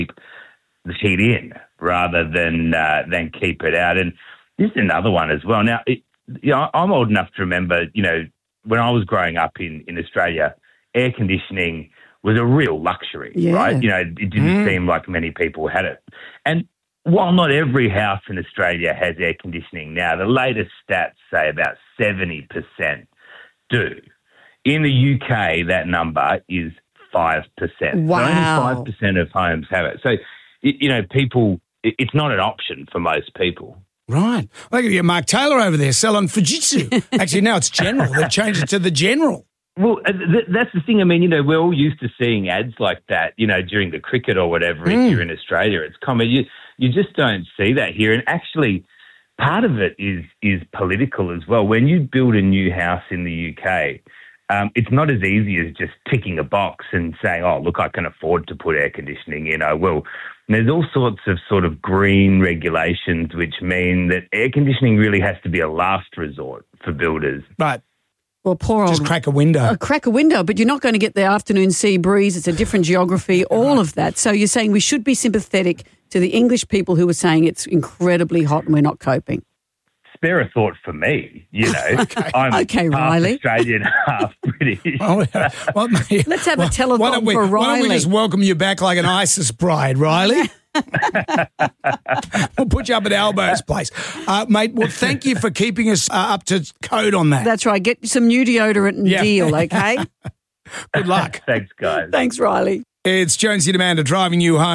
the heat in rather than keep it out. And this is another one as well. Now, I'm old enough to remember, when I was growing up in Australia, air conditioning was a real luxury, right? It didn't seem like many people had it. And while not every house in Australia has air conditioning now, the latest stats say about 70% do. In the UK, that number is 5%. Wow. So only 5% of homes have it. So, people, it's not an option for most people. Right. Look at you, Mark Taylor over there selling Fujitsu. Actually, now it's General. They've changed it to the General. Well, that's the thing. I mean, we're all used to seeing ads like that, during the cricket or whatever. If you're in Australia, it's common. You just don't see that here. And actually, part of it is political as well. When you build a new house in the UK, it's not as easy as just ticking a box and saying, oh, look, I can afford to put air conditioning in. I will. And there's all sorts of sort of green regulations which mean that air conditioning really has to be a last resort for builders. Right. Well, poor old... Just crack a window. Crack a window, but you're not going to get the afternoon sea breeze. It's a different geography, all of that. So you're saying we should be sympathetic to the English people who are saying it's incredibly hot and we're not coping. Spare a thought for me, Okay. I'm okay, half Riley. Australian, half British. Let's have a telethon for Riley. Why don't we just welcome you back like an ISIS bride, Riley? We'll put you up at Albo's place. Mate, well, thank you for keeping us up to code on that. That's right. Get some new deodorant and deal, okay? Good luck. Thanks, guys. Thanks, Riley. It's Jonesy and Amanda driving you home.